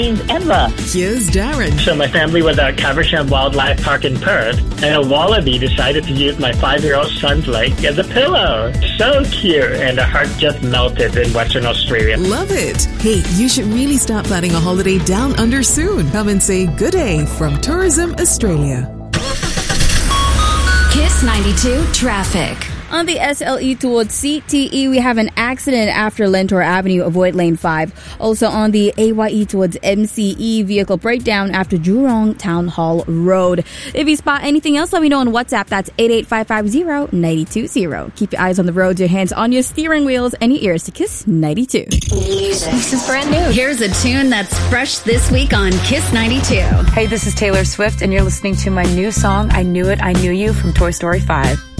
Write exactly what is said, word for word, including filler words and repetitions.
ever. Here's Darren. So my family was at Caversham Wildlife Park in Perth, and a wallaby decided to use my five-year-old son's leg as a pillow. So cute, and the heart just melted in Western Australia. Love it. Hey, you should really start planning a holiday down under soon. Come and say good day from Tourism Australia. Kiss ninety-two traffic. On the S L E towards C T E, we have an accident after Lentor Avenue. Avoid lane five. Also on the A Y E towards M C E, vehicle breakdown after Jurong Town Hall Road. If you spot anything else, let me know on WhatsApp. That's eight eight five five zero nine two zero. Keep your eyes on the road, your hands on your steering wheels, and your ears to Kiss ninety-two. Music. This is brand new. Here's a tune that's fresh this week on Kiss ninety-two. Hey, this is Taylor Swift, and you're listening to my new song, I Knew It, I Knew You, from Toy Story five.